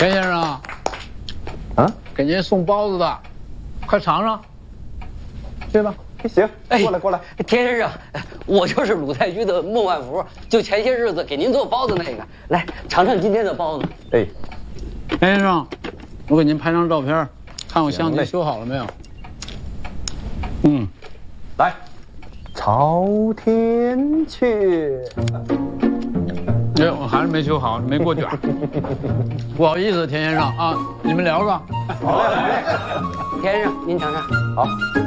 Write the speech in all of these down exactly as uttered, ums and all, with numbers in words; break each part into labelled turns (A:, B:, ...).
A: 田先生，
B: 啊，
A: 给您送包子的，快尝尝。去吧。
B: 行，过来过来。
C: 田先生，我就是鲁太居的孟万福，就前些日子给您做包子那个，来尝尝今天的包子。
B: 哎，
A: 田先生，我给您拍张照片，看我相机修好了没有？嗯，
B: 来，朝天去。
A: 哎，我还是没修好，没过卷。不好意思，田先生啊，你们聊吧。
B: 好嘞，好嘞。
C: 田先生，您尝尝。
B: 好。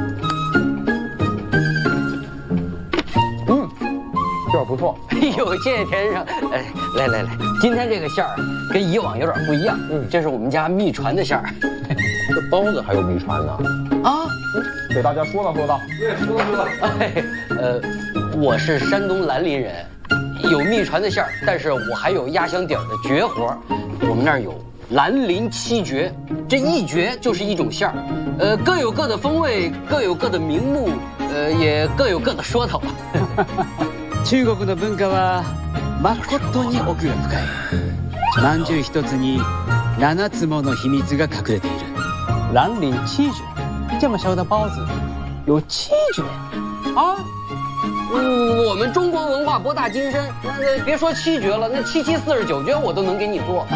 B: 嗯，这不错。
C: 哎呦，谢谢田先生。哎，来来来，今天这个馅儿跟以往有点不一样。嗯，这是我们家秘传的馅儿。
B: 这包子还有秘传呢？
C: 啊，
B: 给大家说道说道。
C: 对，说道说道。哎，呃，我是山东兰陵人。有秘传的馅儿，但是我还有压箱底儿的绝活。我们那儿有兰陵七绝，这一绝就是一种馅儿，呃，各有各的风味，各有各的名目，呃，也各有各的说头。
D: 中国の文化は誠に奥が深い。饅頭一つに七つもの秘密が隠れている。
C: 兰陵七绝，这么小的包子，有七绝啊！嗯，我们中国文化博大精深，那那别说七绝了，那七七四十九绝我都能给你做。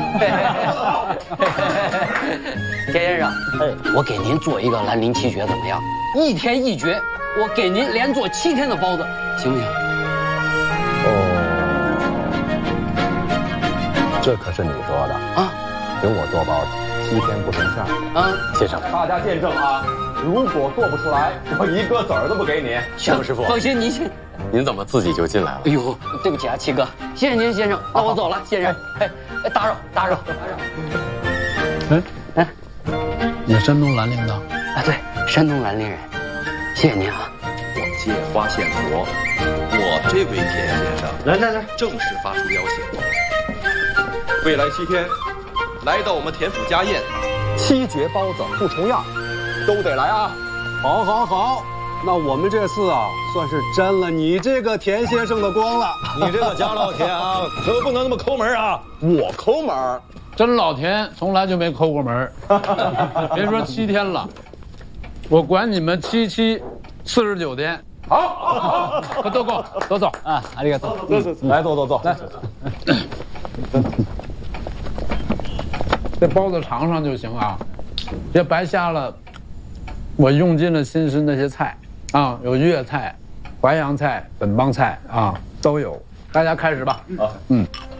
C: 田先生，哎，我给您做一个兰陵七绝怎么样？一天一绝，我给您连做七天的包子，行不行？
B: 哦，这可是你说的啊！给我做包子，七天不成馅儿啊！先生，大家见证啊！如果做不出来，我一个子儿都不给你。
C: 行，师傅，放心，您先。
E: 您怎么自己就进来了？
C: 哎呦，对不起啊，七哥，谢谢您，先生。那我走了，先生。哎，哎，打扰，打扰，打扰。
A: 哎哎，你山东兰陵的？
C: 啊，对，山东兰陵人。谢谢您啊。
E: 我借花献佛，我这位田先生，
C: 来来来，
E: 正式发出邀请。未来七天，来到我们田府家宴，
B: 七绝包子不重样，都得来啊！
F: 好，好，好。那我们这次啊，算是沾了你这个田先生的光了。
G: 你这个贾老田啊，可不能那么抠门啊！
B: 我抠门，
A: 真老田从来就没抠过门。别说七天了，我管你们七七四十九天。
B: 好，好，
A: 好，都够，都走啊！阿里嘎多，
B: 走走走，来，走走走，来。
A: 这包子尝尝就行啊，别白瞎了。我用尽了心思那些菜啊，有粤菜、淮扬菜、本帮菜啊都有。大家开始吧。啊，嗯。